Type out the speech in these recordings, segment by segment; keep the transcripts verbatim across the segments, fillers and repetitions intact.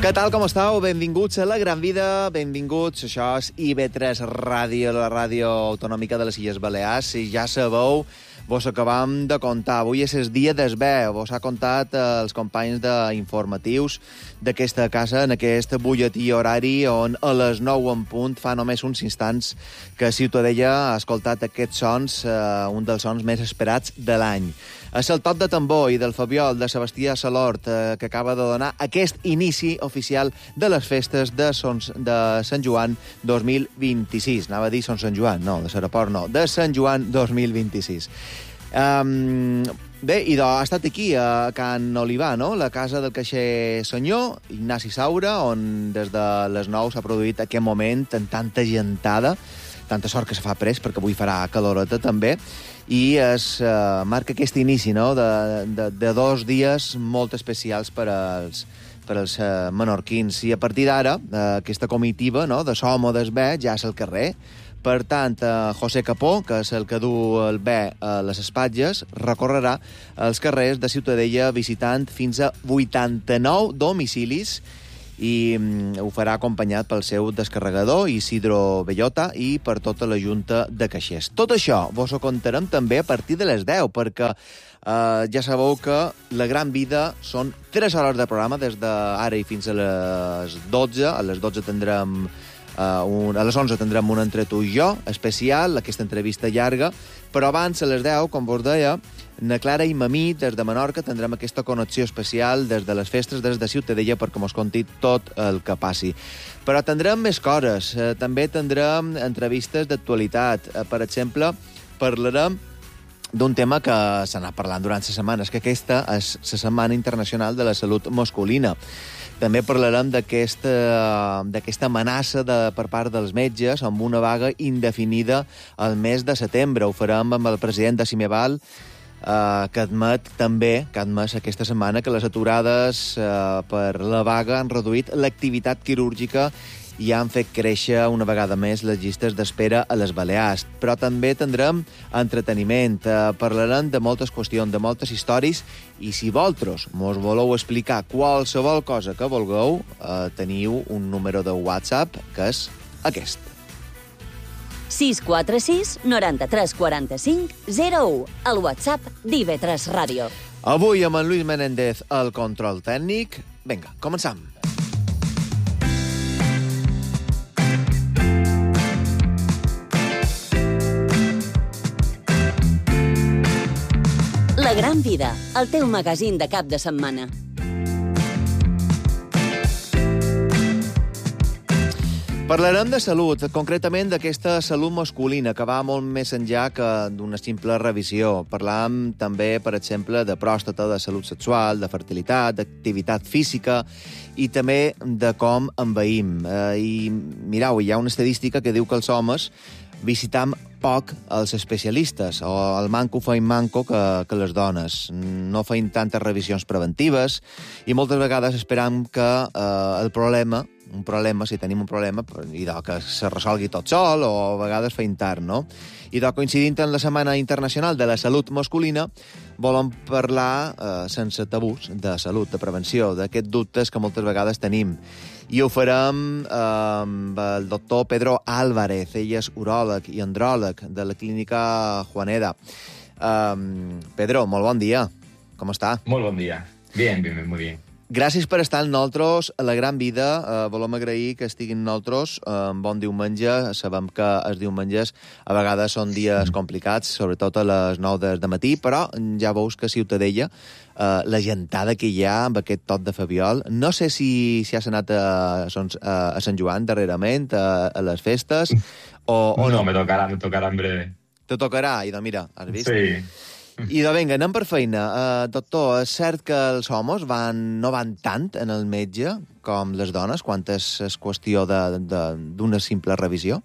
Què tal, com estàu? Benvinguts a La Gran Vida, benvinguts. Això és I V tres Ràdio, la ràdio autonòmica de les Illes Balears. Si ja sabeu, vos acabam de contar. Avui és el dia del bé. Vos ha contat eh, els companys d'informatius d'aquesta casa, en aquest butlletí horari on a les nou en punt, fa només uns instants, que Ciutadella ha escoltat aquests sons, eh, un dels sons més esperats de l'any. És el toc de tambor i del Fabiol de Sebastià Salort, eh, que acaba de donar aquest inici oficial de les festes de, Sons, de Sant Joan dos mil vint-i-sis. Anava a dir Son Sant Joan, no, de l'aeroport no, de Sant Joan dos mil vint-i-sis. Um, bé, i ha estat aquí, a Can Olivar, no?, la casa del caixer senyor Ignasi Saura, on des de les nou s'ha produït aquest moment en tanta gentada, tanta sort que se fa pres, perquè avui farà caloreta també, i es uh, marca aquest inici, no?, de, de, de dos dies molt especials per als, per als uh, menorquins. I a partir d'ara, uh, aquesta comitiva, no?, de som o d'esbé ja és al carrer. Per tant, uh, José Capó, que és el que du el bé a les espatlles, recorrerà els carrers de Ciutadella visitant fins a vuitanta-nou domicilis i um, ho farà acompanyat pel seu descarregador, Isidro Bellota, i per tota la Junta de Caixers. Tot això vos ho contarem també a partir de les deu, perquè uh, ja sabeu que La Gran Vida són tres hores de programa, des d'ara i fins a les dotze. A les dotze tindrem... Uh, un, a les onze tindrem un Entre tu i jo especial, aquesta entrevista llarga, però abans, a les deu, com vos deia, na Clara i Mamí, des de Menorca, tindrem aquesta connexió especial des de les festes, des de Ciutadella, perquè mos conti tot el que passi. Però tindrem més coses. Uh, també tindrem entrevistes d'actualitat. Uh, per exemple, parlarem d'un tema que s'ha anat parlant durant les setmanes, que aquesta és la Setmana Internacional de la Salut Masculina. També parlarem d'aquesta d'aquesta amenaça de, per part dels metges amb una vaga indefinida al mes de setembre. Ho farem amb el president de Cimeval, eh, que admet també, que ha admès aquesta setmana, que les aturades eh, per la vaga han reduït l'activitat quirúrgica i han fet créixer una vegada més les llistes d'espera a les Balears. Però també tindrem entreteniment, eh, parlarem de moltes qüestions, de moltes històries, i si vosaltres mos voleu explicar qualsevol cosa que vulgueu, eh, teniu un número de WhatsApp, que és aquest. sis quatre sis, noranta-tres quaranta-cinc, zero u, el WhatsApp d'I V tres Ràdio. Avui amb en Luis Menéndez al control tècnic. Vinga, començam. La Gran Vida, el teu magazín de cap de setmana. Parlarem de salut, concretament d'aquesta salut masculina, que va molt més enllà que d'una simple revisió. Parlàvem també, per exemple, de pròstata, de salut sexual, de fertilitat, d'activitat física i també de com enveïm. Eh, I mireu, hi ha una estadística que diu que els homes visitam poc els especialistes, o el manco feim manco que, que les dones. No feim tantes revisions preventives i moltes vegades esperam que eh, el problema, un problema, si tenim un problema, i que se resolgui tot sol, o a vegades feim tard, no? I de coincidint en la Setmana Internacional de la Salut Masculina, volem parlar eh, sense tabús de salut, de prevenció, d'aquests dubtes que moltes vegades tenim. I ho farem eh, amb el doctor Pedro Álvarez. Ell és uròleg i andròleg de la clínica Juaneda. Um, Pedro, molt bon dia. Com està? Molt bon dia. Bien, bien, bien, muy bien. Gràcies per estar amb nosaltres a La Gran Vida. Uh, volem agrair que estiguin nosaltres. Uh, bon diumenge. Sabem que els diumenges a vegades són dies complicats, sobretot a les nou del matí, però ja veus que a Ciutadella, uh, la gentada que hi ha amb aquest toc de Fabiol, no sé si, si has anat a, a, a Sant Joan darrerament, a, a les festes, o, o no. No, me tocarà, me tocarà en breve. Te tocarà, i de mira, has vist? Sí. I de vinga, anem per feina. Uh, doctor, és cert que els homes van, no van tant en el metge com les dones quan és, és qüestió d'una simple revisió?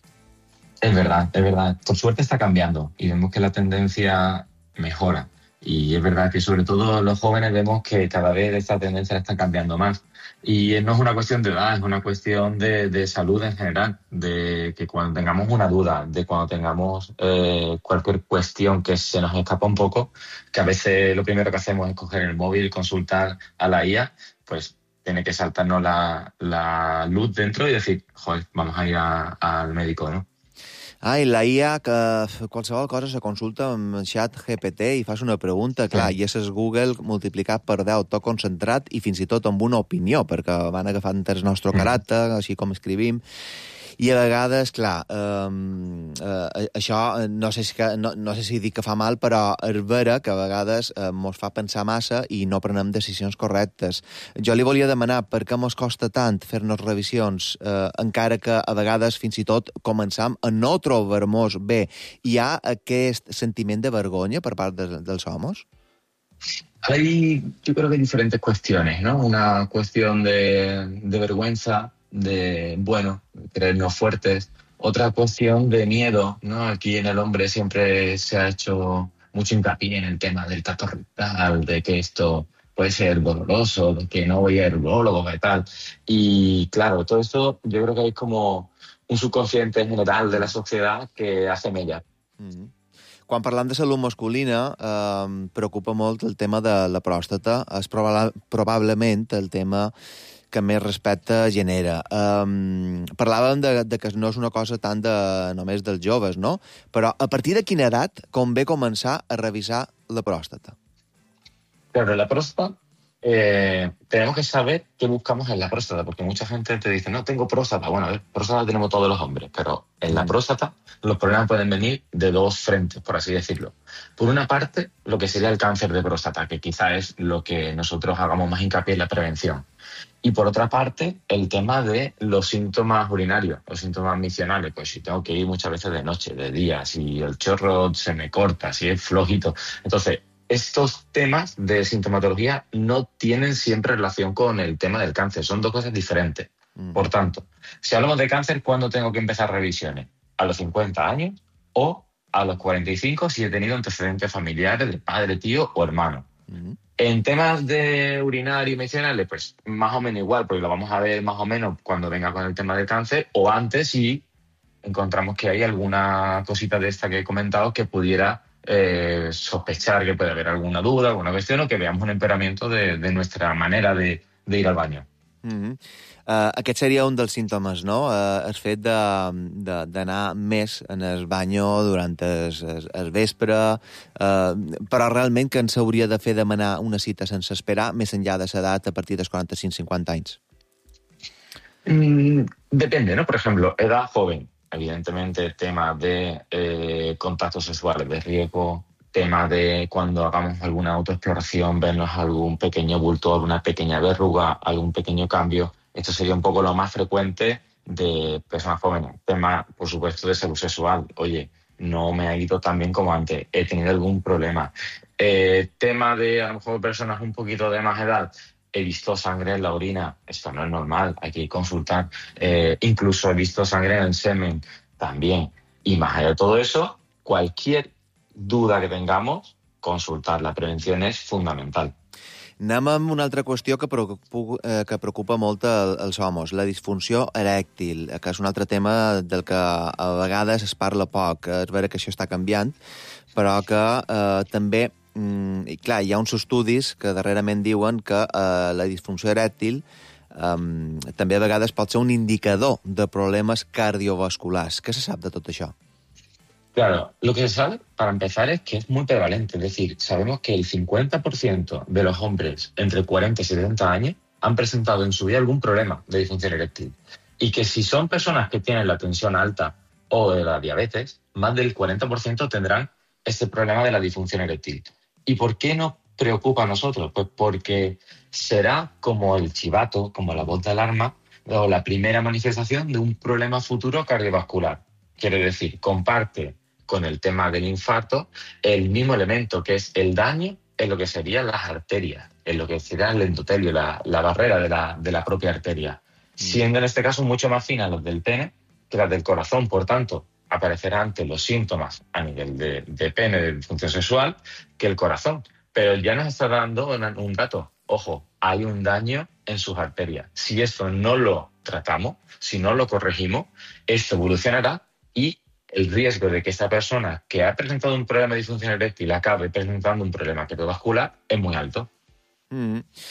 Es verdad, es verdad. Por suerte está cambiando y vemos que la tendencia mejora. Y es verdad que sobre todo los jóvenes vemos que cada vez esta tendencia está cambiando más. Y no es una cuestión de edad, es una cuestión de, de salud en general, de que cuando tengamos una duda, de cuando tengamos eh, cualquier cuestión que se nos escapa un poco, que a veces lo primero que hacemos es coger el móvil y consultar a la I A, pues tiene que saltarnos la, la luz dentro y decir, joder, vamos a ir a, al médico, ¿no? Ah, i la I A, que qualsevol cosa se consulta amb xat G P T i fas una pregunta, clar, Sí. i és Google multiplicat per deu, tot concentrat i fins i tot amb una opinió, perquè van agafant el nostre caràcter, així com escrivim, i a vegades, clar, eh, eh, això no sé, si que, no, no sé si dic que fa mal, però és vera que a vegades eh, mos fa pensar massa i no prenem decisions correctes. Jo li volia demanar per què mos costa tant fer-nos revisions, eh, encara que a vegades fins i tot començam a no trobar-nos bé. Hi ha aquest sentiment de vergonya per part de, dels homes? Hay, yo creo que hay diferentes cuestiones, ¿no? Una cuestión de, de vergüenza, de, bueno, creernos fuertes. Otra cuestión de miedo, ¿no? Aquí en el hombre siempre se ha hecho mucho hincapié en el tema del tacto rectal, de que esto puede ser doloroso, de que no voy a ir al urologo y tal. Y claro, todo esto yo creo que hay como un subconsciente general de la sociedad que hace mella. Mm-hmm. Quan parlam de salut masculina, eh, preocupa molt el tema de la pròstata. És proba probablement el tema que més respecte genera. Um, parlàvem de, de que no és una cosa tant de, només dels joves, no? Però a partir de quina edat convé començar a revisar la pròstata? Claro, la próstata, eh, tenemos que saber qué buscamos en la próstata, porque mucha gente te dice, no, tengo próstata. Bueno, a ver, próstata tenemos todos los hombres, pero en la próstata los problemas pueden venir de dos frentes, por así decirlo. Por una parte, lo que sería el cáncer de próstata, que quizá es lo que nosotros hagamos más hincapié en la prevención. Y por otra parte, el tema de los síntomas urinarios, los síntomas misionales. Pues si tengo que ir muchas veces de noche, de día, si el chorro se me corta, si es flojito. Entonces, estos temas de sintomatología no tienen siempre relación con el tema del cáncer, son dos cosas diferentes. Mm. Por tanto, si hablamos de cáncer, ¿cuándo tengo que empezar revisiones? ¿A los cincuenta años o a los cuarenta y cinco si he tenido antecedentes familiares de padre, tío o hermano? Mm. En temas de urinario y medicinales, pues más o menos igual, porque lo vamos a ver más o menos cuando venga con el tema del cáncer o antes si encontramos que hay alguna cosita de esta que he comentado que pudiera eh, sospechar que puede haber alguna duda, alguna cuestión o que veamos un empeoramiento de, de nuestra manera de, de ir al baño. Mm-hmm. Uh, aquest seria un dels símptomes, no? Uh, el fet d'anar més en el banyo durant el, el, el vespre, uh, però realment que ens hauria de fer demanar una cita sense esperar, més enllà de l'edat a partir dels quaranta-cinc cinquanta anys. Mm, depende, ¿no? Por ejemplo, edad joven, evidentemente tema de eh, contactos sexuales de riesgo, tema de cuando hagamos alguna autoexploración, vernos algún pequeño bulto, alguna pequeña verruga, algún pequeño cambio. Esto sería un poco lo más frecuente de personas jóvenes. Tema, por supuesto, de salud sexual. Oye, no me ha ido tan bien como antes. He tenido algún problema. Eh, tema de, a lo mejor, personas un poquito de más edad. He visto sangre en la orina. Esto no es normal. Hay que consultar. Eh, incluso he visto sangre en el semen también. Y más allá de todo eso, cualquier duda que tengamos, consultar. La prevención es fundamental. Anem amb una altra qüestió que preocupa, eh, que preocupa molt el, els homes, la disfunció erèctil, que és un altre tema del que a vegades es parla poc. És vera que això està canviant, però que eh, també, mm, i clar, hi ha uns estudis que darrerament diuen que eh, la disfunció erèctil eh, també a vegades pot ser un indicador de problemes cardiovasculars. Què se sap de tot això? Claro, lo que se sabe, para empezar, es que es muy prevalente. Es decir, sabemos que el cincuenta por ciento de los hombres entre cuarenta y setenta años han presentado en su vida algún problema de disfunción eréctil. Y que si son personas que tienen la tensión alta o de la diabetes, más del cuarenta por ciento tendrán este problema de la disfunción eréctil. ¿Y por qué nos preocupa a nosotros? Pues porque será como el chivato, como la voz de alarma, o la primera manifestación de un problema futuro cardiovascular. Quiere decir, comparte con el tema del infarto el mismo elemento que es el daño en lo que serían las arterias, en lo que sería el endotelio, la, la barrera de la, de la propia arteria, siendo en este caso mucho más finas las del pene que las del corazón. Por tanto, aparecerán antes los síntomas a nivel de, de pene, de disfunción sexual, que el corazón. Pero ya nos está dando un, un dato. Ojo, hay un daño en sus arterias. Si esto no lo tratamos, si no lo corregimos, esto evolucionará y el riesgo de que esta persona que ha presentado un problema de disfunción eréctil acabe presentando un problema cardiovascular es muy alto. Mm.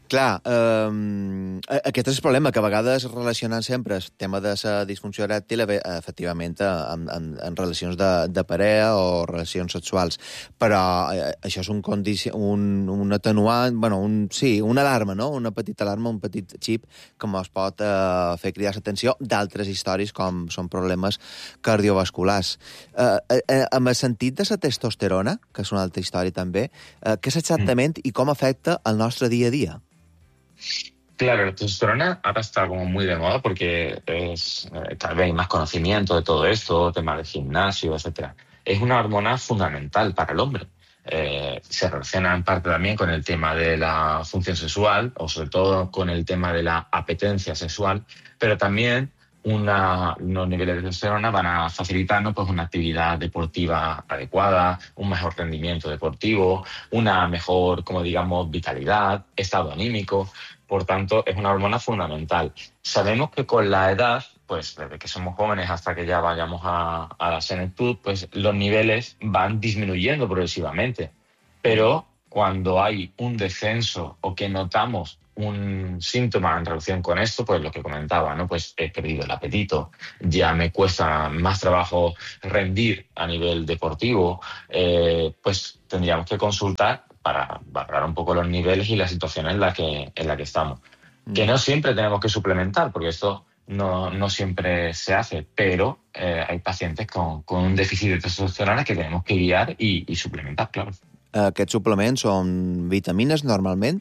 Clar, eh, aquest és el problema, que a vegades relacionant sempre el tema de la disfunció erèctil, efectivament, en, en, en relacions de, de parella o relacions sexuals. Però eh, això és un, condici un, un atenuant, bueno, un, sí, una alarma, no? Una petita alarma, un petit xip que ens pot eh, fer cridar l'atenció d'altres històries com són problemes cardiovasculars. Eh, eh, amb el sentit de la testosterona, que és una altra història també, eh, què és exactament i com afecta el nostre dia a dia? Claro, la testosterona ahora está como muy de moda porque es, eh, tal vez hay más conocimiento de todo esto, temas de gimnasio, etcétera. Es una hormona fundamental para el hombre. Eh, se relaciona en parte también con el tema de la función sexual, o sobre todo con el tema de la apetencia sexual, pero también una, unos niveles de testosterona van a facilitarnos pues, una actividad deportiva adecuada, un mejor rendimiento deportivo, una mejor, como digamos, vitalidad, estado anímico. Por tanto, es una hormona fundamental. Sabemos que con la edad, pues desde que somos jóvenes hasta que ya vayamos a, a la senectud, pues los niveles van disminuyendo progresivamente. Pero cuando hay un descenso o que notamos un síntoma en relación con esto, pues lo que comentaba, ¿no? Pues he perdido el apetito, ya me cuesta más trabajo rendir a nivel deportivo, eh, pues tendríamos que consultar para valorar un poco los niveles y la situación en la que, en la que estamos. Mm. Que no siempre tenemos que suplementar, porque esto no, no siempre se hace, pero eh, hay pacientes con, con un déficit de testosterona que tenemos que guiar y, y suplementar, claro. ¿Aquests suplements són vitamines normalment?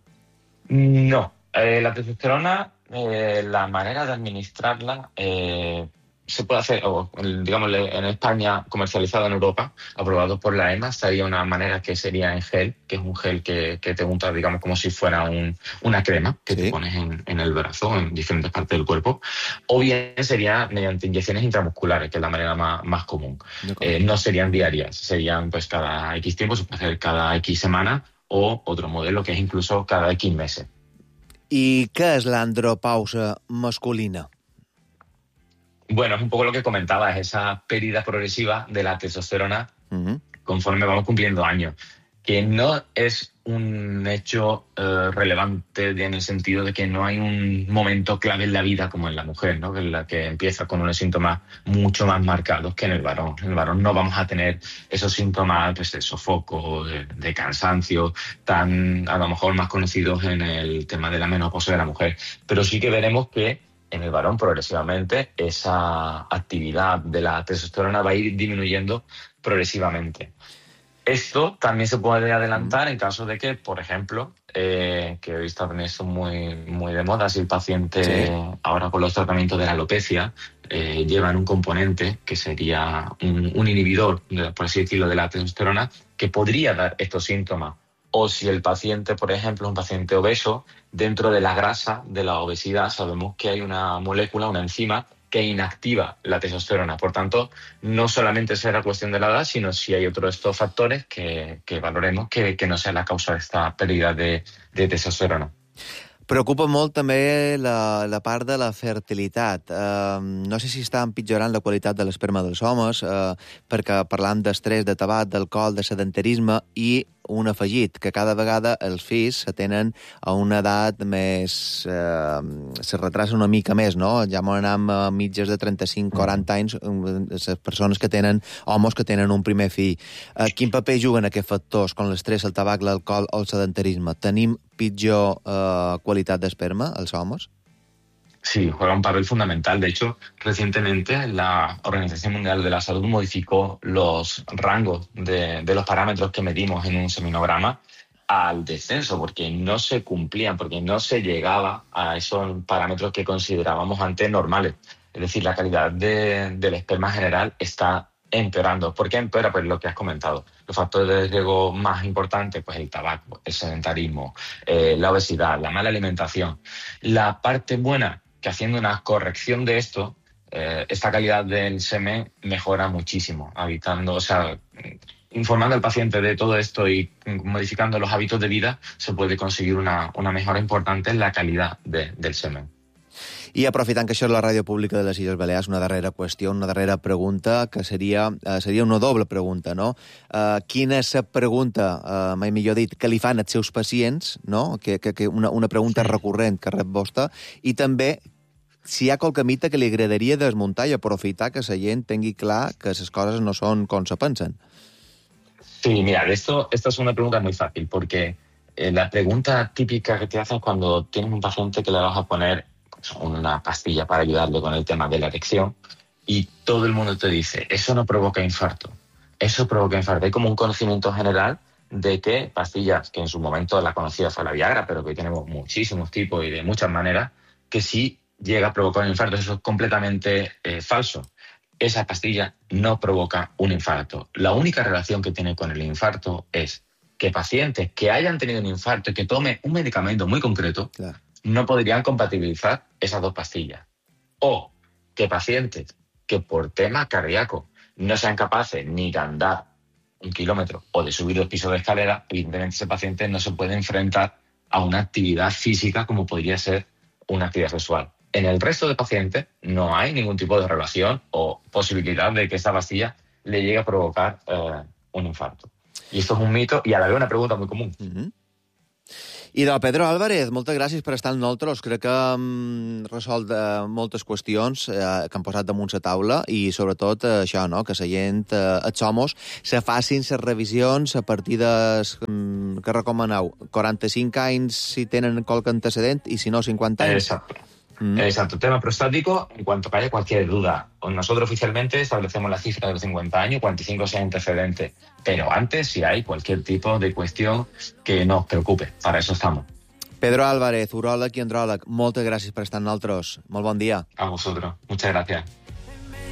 No. Eh, la testosterona, eh, la manera de administrarla eh, se puede hacer, o digamos en España, comercializado en Europa, aprobado por la E M A, estaría una manera que sería en gel, que es un gel que, que te untas, digamos, como si fuera un, una crema que ¿sí? te pones en, en el brazo, en diferentes partes del cuerpo, o bien sería mediante inyecciones intramusculares, que es la manera más, más común. Eh, no serían diarias, serían pues cada X tiempo, se puede hacer cada X semana, o otro modelo que es incluso cada X meses. ¿Y qué es la andropausia masculina? Bueno, es un poco lo que comentaba, es esa pérdida progresiva de la testosterona uh-huh. conforme vamos cumpliendo años, que no es un hecho eh, relevante en el sentido de que no hay un momento clave en la vida como en la mujer, ¿no? Que es la que empieza con unos síntomas mucho más marcados que en el varón. En el varón no vamos a tener esos síntomas pues, de sofoco, de, de cansancio, tan a lo mejor más conocidos en el tema de la menopausia de la mujer, pero sí que veremos que en el varón progresivamente esa actividad de la testosterona va a ir disminuyendo progresivamente. Esto también se puede adelantar en caso de que, por ejemplo, eh, que hoy está también esto muy, muy de moda, si el paciente sí. ahora con los tratamientos de la alopecia eh, llevan un componente que sería un, un inhibidor, por así decirlo, de la testosterona, que podría dar estos síntomas. O si el paciente, por ejemplo, es un paciente obeso, dentro de la grasa de la obesidad sabemos que hay una molécula, una enzima, que inactiva la testosterona. Por tanto, no solamente será cuestión de la edad, sino si hay otros estos factores que, que valoremos que, que no sea la causa de esta pérdida de, de testosterona. Preocupa molt també la, la part de la fertilitat. Uh, no sé si està empitjorant la qualitat de l'esperma dels homes, uh, perquè parlam d'estrès, de tabac, d'alcohol, de sedentarisme i un afegit, que cada vegada els fills se tenen a una edat més... Eh, se retrasa una mica més, no? Ja m'ho anem a mitges de trenta-cinc a quaranta anys, les persones que tenen, homes que tenen un primer fill. Eh, quin paper juguen aquests factors, com l'estrès, el tabac, l'alcohol o el sedentarisme? Tenim pitjor eh, qualitat d'esperma, els homes? Sí, juega un papel fundamental. De hecho, recientemente la Organización Mundial de la Salud modificó los rangos de, de los parámetros que medimos en un seminograma al descenso, porque no se cumplían, porque no se llegaba a esos parámetros que considerábamos antes normales. Es decir, la calidad de, del esperma general está empeorando. ¿Por qué empeora? Pues lo que has comentado. Los factores de riesgo más importantes, pues el tabaco, el sedentarismo, eh, la obesidad, la mala alimentación. La parte buena, que haciendo una corrección de esto, eh, esta calidad del semen mejora muchísimo, evitando, o sea, informando al paciente de todo esto y modificando los hábitos de vida, se puede conseguir una, una mejora importante en la calidad de, del semen. I aprofitant que això és la ràdio pública de les Illes Balears, una darrera qüestió, una darrera pregunta, que seria, eh, seria una doble pregunta, no? Eh, quina és la pregunta, eh, mai millor dit, que li fan els seus pacients, no? Que, que, que una, una pregunta sí. recurrent que rep vostè, i també si hi ha qualque mite que li agradaria desmuntar i aprofitar que la gent tingui clar que les coses no són com se pensen. Sí, mira, esto, esto es una pregunta muy fácil, porque eh, la pregunta típica que te hacen cuando tienes un paciente que le vas a poner pues, una pastilla para ayudarle con el tema de la erección, y todo el mundo te dice, eso no provoca infarto, eso provoca infarto. Hay como un conocimiento general de que pastillas, que en su momento la conocida fue la Viagra, pero que hoy tenemos muchísimos tipos y de muchas maneras, que sí llega a provocar un infarto. Eso es completamente eh, falso. Esa pastilla no provoca un infarto. La única relación que tiene con el infarto es que pacientes que hayan tenido un infarto y que tomen un medicamento muy concreto, claro, no podrían compatibilizar esas dos pastillas. O que pacientes que por tema cardíaco no sean capaces ni de andar un kilómetro o de subir dos pisos de escalera, evidentemente ese paciente no se puede enfrentar a una actividad física como podría ser una actividad sexual. En el resto de pacientes no hay ningún tipo de relación o posibilidad de que esta pastilla le llegue a provocar eh, un infarto. Y esto es un mito y a la vez una pregunta muy común. Mm-hmm. I de Pedro Álvarez, moltes gràcies per estar amb nosaltres. Crec que hem resolt eh, moltes qüestions eh, que han posat damunt la taula i sobretot eh, això, no? Que la gent, eh, els homes, se facin les revisions a partir de, mm, que recomaneu, quaranta-cinc anys si tenen qualque antecedent i si no, cinquanta anys. Exacto. Mm. Exacto. Tema prostático, en cuanto que haya cualquier duda, nosotros oficialmente establecemos la cifra de los cincuenta años, cuarenta y cinco sea antecedente, pero antes si hay cualquier tipo de cuestión que nos preocupe, para eso estamos. Pedro Álvarez, uròleg i andròleg, moltes gràcies per estar amb nosaltres. Molt bon dia. A vosotros. Muchas gracias.